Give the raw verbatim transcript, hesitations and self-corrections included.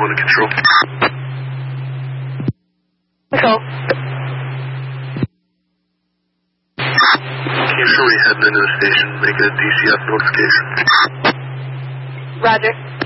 to control. Control. Can you show me heading into the station, make a D C F notification? Roger.